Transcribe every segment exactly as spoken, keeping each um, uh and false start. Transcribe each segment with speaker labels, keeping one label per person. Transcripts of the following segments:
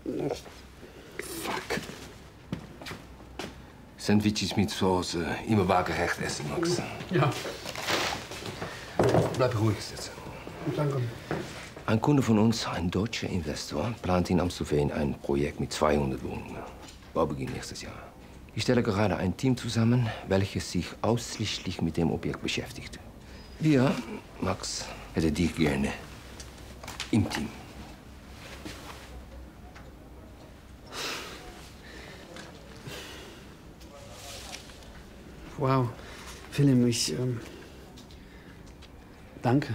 Speaker 1: Fuck.
Speaker 2: Sandwiches mit Soße. Immer waagerecht essen, Max.
Speaker 1: Ja.
Speaker 2: Bleib ruhig sitzen.
Speaker 1: Danke.
Speaker 2: Ein Kunde von uns, ein deutscher Investor, plant in Amstelveen ein Projekt mit zweihundert Wohnungen. Baubeginn nächstes Jahr. Ich stelle gerade ein Team zusammen, welches sich ausschließlich mit dem Objekt beschäftigt. Wir, Max, hätten dich gerne im Team.
Speaker 1: Wow. Philipp, ich, ähm... danke.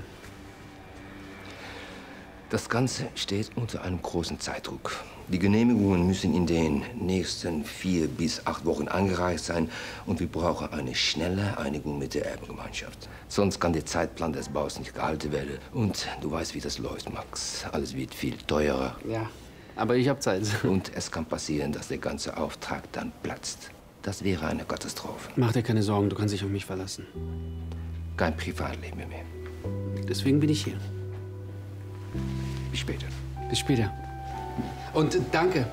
Speaker 2: Das Ganze steht unter einem großen Zeitdruck. Die Genehmigungen müssen in den nächsten vier bis acht Wochen angereist sein und wir brauchen eine schnelle Einigung mit der Erbengemeinschaft. Sonst kann der Zeitplan des Baus nicht gehalten werden. Und du weißt, wie das läuft, Max. Alles wird viel teurer.
Speaker 1: Ja, aber ich habe Zeit.
Speaker 2: Und es kann passieren, dass der ganze Auftrag dann platzt. Das wäre eine Katastrophe.
Speaker 1: Mach dir keine Sorgen, du kannst dich auf mich verlassen.
Speaker 2: Kein Privatleben mehr.
Speaker 1: Deswegen bin ich hier.
Speaker 2: Bis später.
Speaker 1: Bis später. Und danke.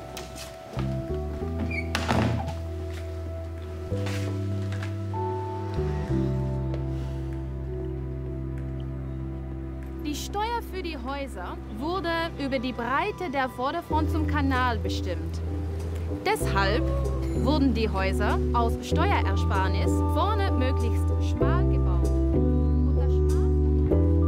Speaker 3: Die Steuer für die Häuser wurde über die Breite der Vorderfront zum Kanal bestimmt. Deshalb wurden die Häuser aus Steuerersparnis vorne möglichst schmal